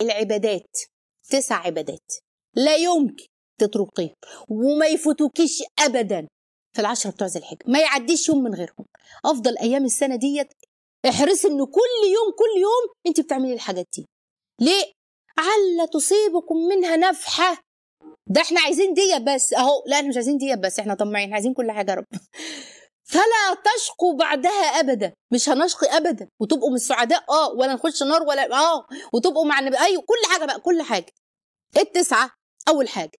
العبادات 9 عبادات لا يمكن تتركيهم وما يفوتوكيش ابدا في ال10 بتوع ذي الحجه، ما يعديش يوم من غيرهم. افضل ايام السنه ديت احرصي ان كل يوم انت بتعملي الحاجات دي. ليه؟ عل تصيبكم منها نفحه. ده احنا عايزين ديت بس اهو، لا احنا مش عايزين ديت بس، احنا طماعين، عايزين كل حاجه يا رب. فلا تشقوا بعدها ابدا، مش هنشقي ابدا، وتبقوا من السعداء ولا نخش نار ولا وتبقوا مع النبي. ايوه كل حاجه بقى، كل حاجه. ال9 اول حاجه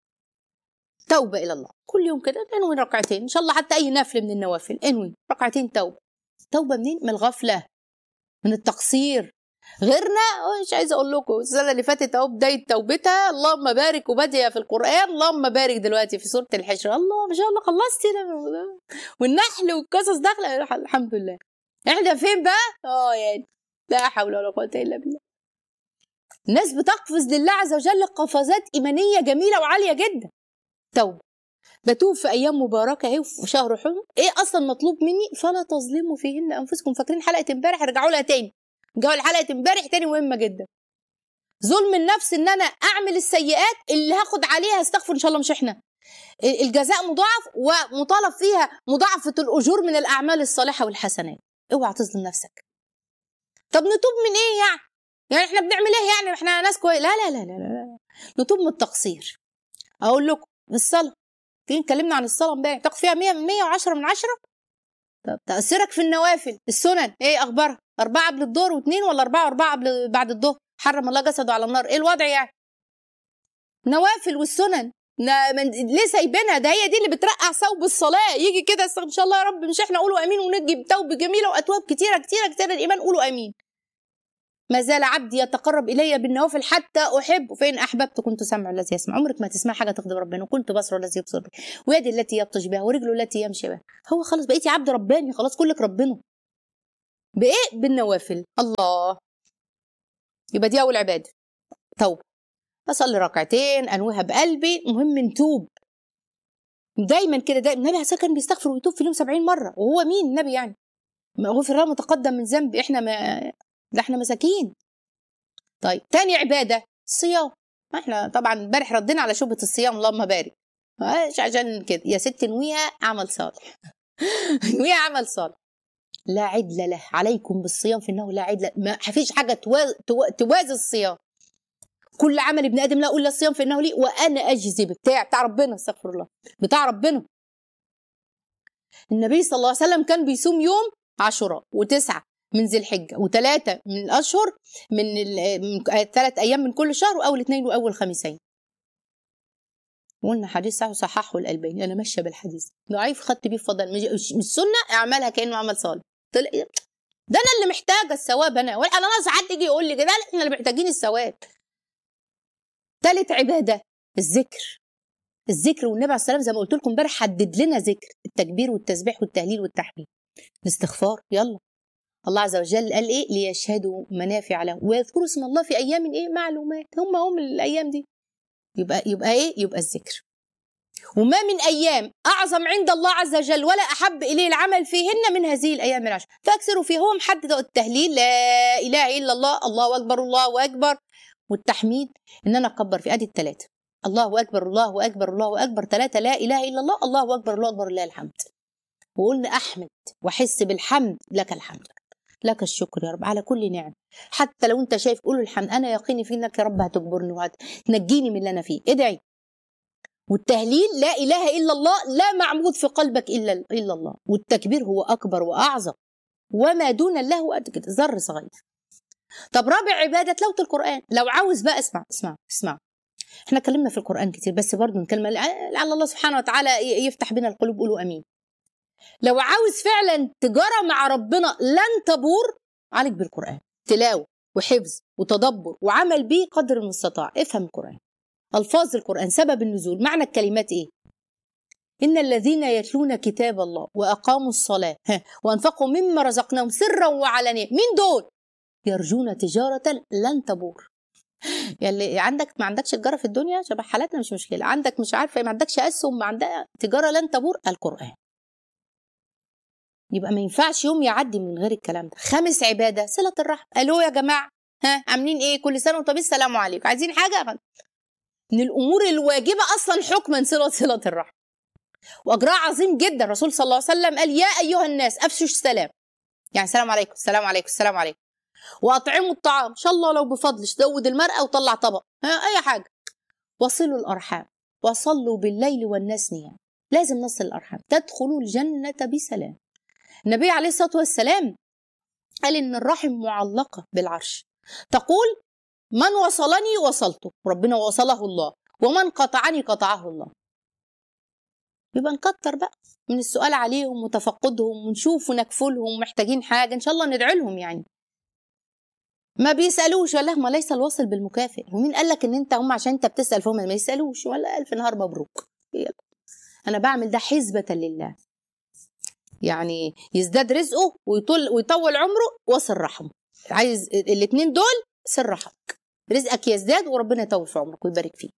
توبه الى الله. كل يوم كده انوي ركعتين ان شاء الله، حتى اي نفل من النوافل انوي ركعتين توبه. توبه منين؟ من الغفله، من التقصير. غيرنا مش عايزه اقول لكم السنه اللي فاتت اهو بدايه توبتها، اللهم بارك، وباديه في القران، اللهم بارك دلوقتي في سوره الحشر. الله ما شاء الله خلصتي والنحل والقصص داخله، الحمد لله. احنا فين بقى؟ يعني لا حول ولا قوه الا بالله. الناس بتقفز لله عز وجل قفزات ايمانيه جميله وعاليه جدا. توبه. بتوب في ايام مباركه اهي وفي شهر حرم. ايه اصلا مطلوب مني؟ فلا تظلموا فيهن انفسكم. فاكرين حلقه امبارح؟ ارجعوا لها تاني، جو الحلقه امبارح تاني مهمه جدا. ظلم النفس ان انا اعمل السيئات اللي هاخد عليها استغفر ان شاء الله مش احنا الجزاء مضاعف، ومطالب فيها مضاعفه الاجور من الاعمال الصالحه والحسنات. اوعى تظلم نفسك. طب نتوب من ايه يعني احنا بنعمل ايه يعني؟ احنا ناس كويس؟ لا لا لا لا لا، نتوب من التقصير. اقول لكم الصلاه، اتكلمنا عن الصلاه امبارح، تاخد فيها 100 من 100 و10 من 10. طب تأثيرك في النوافل السنن ايه اخبارها؟ 4 قبل الظهر و2، ولا 4 و4 قبل بعد الظهر؟ حرم الله جسده على النار. ايه الوضع يعني؟ نوافل والسنن ليه سايبينها؟ ده هي دي اللي بترقع ثوب الصلاه. يجي كده ان شاء الله يا رب مش احنا قولوا امين ونجي بتوب جميله واتواب كتيره كتيره كتيره الايمان، قولوا امين. ما زال عبدي يتقرب الي بالنوافل حتى احبه، فان احببت كنت سمع الذي يسمع. عمرك ما تسمع حاجه تغضب ربنا. وكنت بصره الذي يبصر به، ويدي التي يبطش بها، ورجله التي يمشي بها. هو خلاص بقيتي عبد رباني، خلاص كلك ربنا. بايه؟ بالنوافل. الله. يبقى دي اول عباده توبه. اصلي ركعتين انويها بقلبي. مهم نتوب دايما كده. دايما النبي عليه الصلاه كان بيستغفر ويتوب في اليوم 70 مره. وهو مين النبي يعني؟ ما غفر له متقدم من ذنب. احنا ده احنا مساكين. طيب تاني عباده الصيام. احنا طبعا امبارح ردينا على شبهه الصيام، اللهم بارك. مش عشان كده يا ست نويها عمل صالح. نويها عمل صالح. لا عدل له عليكم بالصيام فانه لا عدل، ما فيش حاجه توازي الصيام. كل عمل ابن ادم لا الا الصيام فانه لي وانا اجزي بتاع ربنا. استغفر الله، بتاع ربنا. النبي صلى الله عليه وسلم كان بيصوم يوم عاشوراء و9 من ذي الحجه و3 من الاشهر، من 3 ايام من كل شهر، واول 2 واول خميسين. وقلنا حديث صححه الالباني. انا ماشيه بالحديث، ضعيف خدت بيه فضل، مش سنه اعملها كانه عمل صالح. ده انا اللي محتاجه الثواب. انا ساعات يجي يقول لي كده احنا اللي محتاجين الثواب. ثالث عباده الذكر. الذكر، والنبي عليه الصلاه والسلام زي ما قلت لكم امبارح حدد لنا ذكر التكبير والتسبيح والتهليل والتحميد، الاستغفار. يلا الله عز وجل قال ايه؟ ليشهدوا منافع لهم ويذكروا اسم الله في ايام ايه؟ معلومات. هم الايام دي. يبقى ايه؟ يبقى الذكر. وما من ايام اعظم عند الله عز وجل ولا احب اليه العمل فيهن من هذه الايام العشر، فاكثروا فيه. هو محدد التهليل لا اله الا الله، الله اكبر الله اكبر، والتحميد ان انا اكبر في ادي الثلاثه. الله اكبر الله اكبر الله اكبر، 3 لا اله الا الله، الله اكبر الله اكبر لله الحمد. وقلنا احمد واحس بالحمد، لك الحمد لك الشكر يا رب على كل نعم. حتى لو انت شايف قول الحمد، انا يقيني في انك يا رب هتجبرني وهتنجيني من اللي انا فيه. ادعي. والتهليل لا اله الا الله، لا معبود في قلبك الا الله. والتكبير هو اكبر واعظم، وما دون الله قد كده ذر صغير. طب رابع عباده تلاوه القران. لو عاوز بقى اسمع. احنا اتكلمنا في القران كتير، بس برضه نكلم لعل الله سبحانه وتعالى يفتح بنا القلوب. قولوا امين. لو عاوز فعلا تجاره مع ربنا لن تبور، عليك بالقران. تلاوه وحفظ وتدبر وعمل بيه قدر المستطاع. افهم القران، الفاظ القران، سبب النزول، معنى الكلمات ايه. ان الذين يتلون كتاب الله واقاموا الصلاه وانفقوا مما رزقناهم سرا وعلانيه، مين دول؟ يرجون تجاره لن تبور. يعني عندك ما عندكش تجاره في الدنيا شبه حالاتنا مش مشكله، عندك مش عارفه ما عندكش اسهم، ما عندك تجاره لن تبور، القران. يبقى ما ينفعش يوم يعدي من غير الكلام ده. 5 عباده صله الرحم. قالوا يا جماعه ها عاملين ايه؟ كل سنه وانتم السلام عليكم، عايزين حاجه؟ من الامور الواجبه اصلا حكما صله الرحم، واجرها عظيم جدا. الرسول صلى الله عليه وسلم قال يا ايها الناس افشوا السلام، يعني السلام عليكم السلام عليكم السلام عليكم، واطعموا الطعام ان شاء الله لو بفضل زود المرأة وطلع طبق، اي حاجه، وصلوا الارحام وصلوا بالليل والناس نيام. لازم نصل الارحام، تدخلوا الجنه بسلام. النبي عليه الصلاه والسلام قال ان الرحم معلقه بالعرش، تقول من وصلني وصلته، ربنا وصله الله، ومن قطعني قطعه الله. يبقى نكتر بقى من السؤال عليهم وتفقدهم، ونشوف ونكفلهم، محتاجين حاجه ان شاء الله ندعي لهم. يعني ما بيسالوش، ولا ما ليس الواصل بالمكافئ. ومين قال لك ان انت هم عشان انت بتسال فهم ما يسالوش؟ ولا الف نهار مبروك. انا بعمل ده حسبة لله، يعني يزداد رزقه ويطول عمره وصل رحمه. عايز الاثنين دول، سر رحمك، رزقك يزداد وربنا يطول في عمرك ويبارك فيه.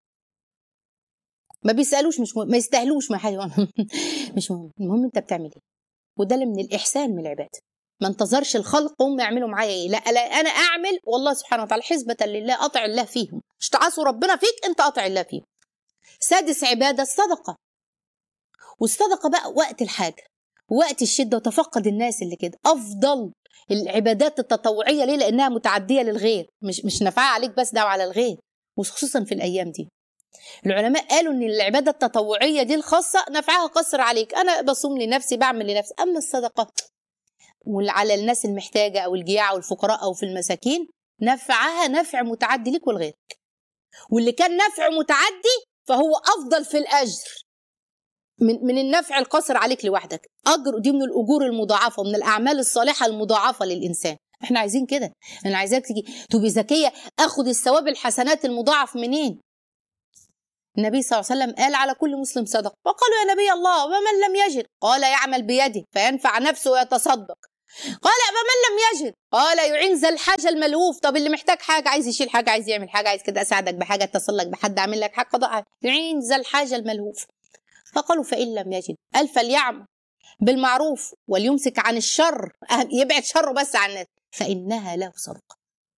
ما بيسالوش، مش مهم. ما يستاهلوش، ما حاجه مش مهم. المهم انت بتعمل ايه. وده اللي من الاحسان من العباده. ما انتظرش الخلق هم يعملوا معايا ايه، لا انا اعمل والله سبحانه وتعالى حسبة لله، اطع الله فيهم. مش تعصوا ربنا فيك، انت اطع الله فيهم. سادس عباده الصدقه. والصدقه بقى وقت الحاجه، وقت الشده، وتفقد الناس اللي كده. افضل العبادات التطوعيه ليه؟ لانها متعديه للغير، مش نافعه عليك بس، ده على الغير، وخصوصا في الايام دي. العلماء قالوا ان العباده التطوعيه دي الخاصه نفعها قصر عليك، انا بصوم لنفسي بعمل لنفسي. اما الصدقه وعلى الناس المحتاجه او الجياع او الفقراء او في المساكين، نفعها نفع متعدي لك ولغيرك. واللي كان نفع متعدي فهو افضل في الاجر من النفع القاصر عليك لوحدك. اجر دي من الاجور المضاعفه ومن الاعمال الصالحه المضاعفه للانسان. احنا عايزين كده. انا عايزاك تبقي ذكيه. اخد الثواب الحسنات المضاعف منين؟ النبي صلى الله عليه وسلم قال على كل مسلم صدقه. وقالوا يا نبي الله ومن لم يجد؟ قال يعمل بيده فينفع نفسه ويتصدق. قال فمن لم يجد؟ قال يعين ذا الحاجه الملهوف. طب اللي محتاج حاجه، عايز يشيل حاجه، عايز يعمل حاجه، عايز كده اساعدك بحاجه، اتصل لك بحد، اعمل لك حاجه، قضاء، يعين ذا الحاجه الملهوف. فقالوا فإن لم يجد؟ قال فليعمل بالمعروف وليمسك عن الشر، يبعد شره بس عن الناس، فإنها له صدقة.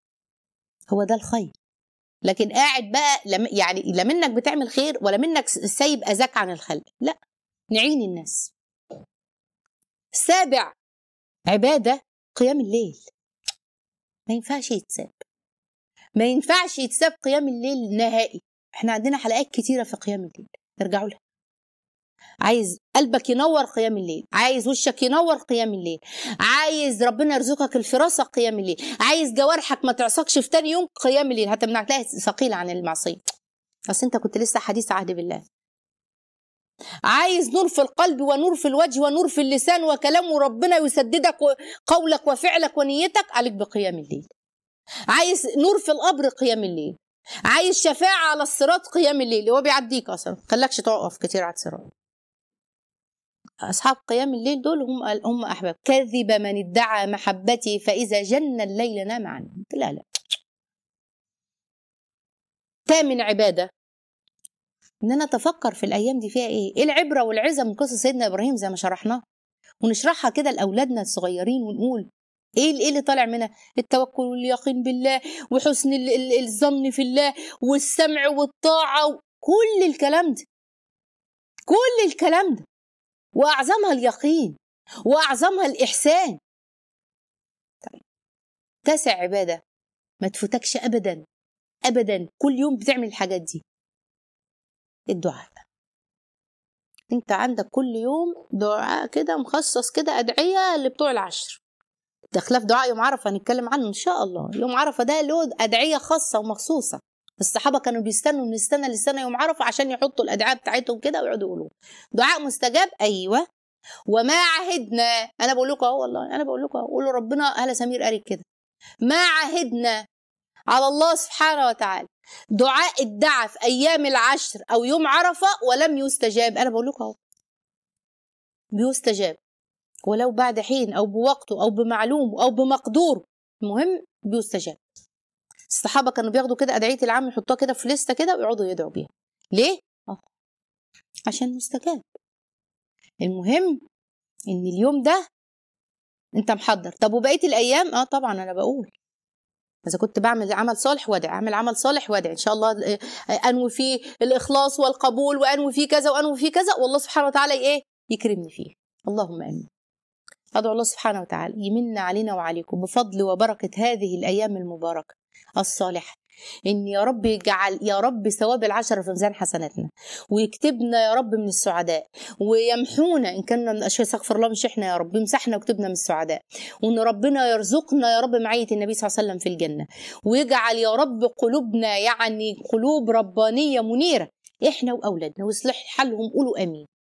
هو ده الخير. لكن قاعد بقى يعني لا منك بتعمل خير ولا منك سايب أذاك عن الخلق، لا، نعين الناس. سابع عبادة قيام الليل. ما ينفعش يتساب، ما ينفعش يتساب قيام الليل نهائي. احنا عندنا حلقات كتيرة في قيام الليل، ارجعوا لها. عايز قلبك ينور قيام الليل، عايز وشك ينور قيام الليل، عايز ربنا يرزقك الفراسة قيام الليل، عايز جوارحك ما تعصكش في تاني يوم قيام الليل، هتمنعك تلاقي ثقيلة عن المعصية، بس انت كنت لسه حديث عهد بالله. عايز نور في القلب ونور في الوجه ونور في اللسان وكلام ربنا يسددك قولك وفعلك ونيتك، عليك بقيام الليل. عايز نور في القبر قيام الليل، عايز شفاعة على الصراط قيام الليل، هو بيعديك اصلا، خلاكش تقف كتير على الصراط. أصحاب قيام الليل دول هم أحباب. كذب من ادعى محبتي فإذا جن الليل نام عنه. لا. تامن عبادة إن أنا أتفكر في الأيام دي فيها إيه العبرة والعزة من قصة سيدنا إبراهيم زي ما شرحناه، ونشرحها كده لأولادنا الصغيرين، ونقول إيه اللي طالع منها؟ التوكل واليقين بالله، وحسن الظن في الله، والسمع والطاعة، كل الكلام ده، كل الكلام ده، وأعظمها اليقين، وأعظمها الإحسان. طيب. تاسع عبادة ما تفوتكش أبدا أبدا، كل يوم بتعمل الحاجات دي، الدعاء. انت عندك كل يوم دعاء كده مخصص كده، أدعية اللي بتوع العشر. ده خلاف دعاء يوم عرفة هنتكلم عنه إن شاء الله. يوم عرفة ده له أدعية خاصة ومخصوصة. الصحابة كانوا بيستنوا من السنة للسنة يوم عرفة عشان يحطوا الأدعية بتاعتهم كده ويقعدوا يقولوا دعاء مستجاب. أيوة. وما عهدنا، أنا بقول لكم أهو، والله أنا بقول لكم أهو، قولوا ربنا. أهلا سمير قاري كده، ما عهدنا على الله سبحانه وتعالى دعاء ادعى في أيام العشر أو يوم عرفة ولم يستجاب. أنا بقول لكم أهو، بيستجاب ولو بعد حين أو بوقته أو بمعلوم أو بمقدور، المهم بيستجاب. الصحابة كانوا بياخدوا كده أدعية العام يحطوها كده في لستة كده ويقعدوا يدعوا بيها. ليه؟ عشان مستجاب. المهم إن اليوم ده أنت محضر. طب وبقية الأيام؟ طبعا أنا بقول إذا كنت بعمل عمل صالح وادعي، أعمل عمل صالح وادعي إن شاء الله أنوي فيه الإخلاص والقبول، وأنوي فيه كذا وأنوي فيه كذا، والله سبحانه وتعالى إيه يكرمني فيه. اللهم آمين. أدعو الله سبحانه وتعالى يمن علينا وعليكم بفضل وبركة هذه الأيام المباركة الصالحة، إن يا رب يجعل يا رب ثواب العشرة في ميزان حسناتنا، ويكتبنا يا رب من السعداء، ويمحونا إن كنا من الأشياء، استغفر الله مش إحنا يا رب، يمسحنا ويكتبنا من السعداء، وإن ربنا يرزقنا يا رب معية النبي صلى الله عليه وسلم في الجنة، ويجعل يا رب قلوبنا يعني قلوب ربانية منيرة إحنا وأولادنا، ويصلح حالهم. قولوا آمين.